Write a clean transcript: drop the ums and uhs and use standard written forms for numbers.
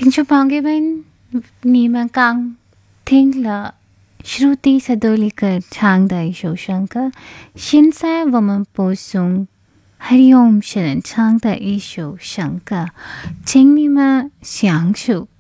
听众朋友们，你们刚听了Shruti Sadolikar 唱的一首圣歌，现在我们播送Hari Om 诗人唱的一首圣歌，请你们享受。